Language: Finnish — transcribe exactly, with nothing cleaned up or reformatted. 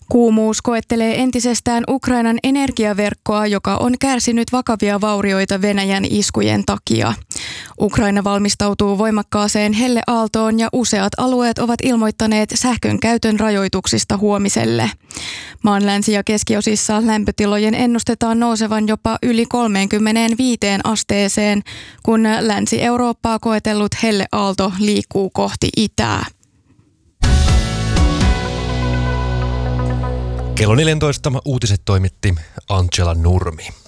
Kuumuus koettelee entisestään Ukrainan energiaverkkoa, joka on kärsinyt vakavia vaurioita Venäjän iskujen takia. Ukraina valmistautuu voimakkaaseen helleaaltoon ja useat alueet ovat ilmoittaneet sähkön käytön rajoituksista huomiselle. Maan länsi- ja keskiosissa lämpötilojen ennustetaan nousevan jopa yli kolmeenkymmeneenviiteen asteeseen, kun Länsi-Eurooppaa koetellut helleaalto liikkuu kohti itää. Kello neljätoista uutiset toimitti Angela Nurmi.